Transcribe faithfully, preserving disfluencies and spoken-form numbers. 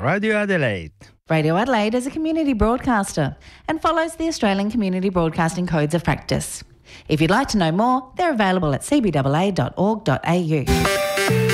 Radio Adelaide. Radio Adelaide is a community broadcaster and follows the Australian Community Broadcasting Codes of Practice. If you'd like to know more, they're available at c b a a dot org dot a u.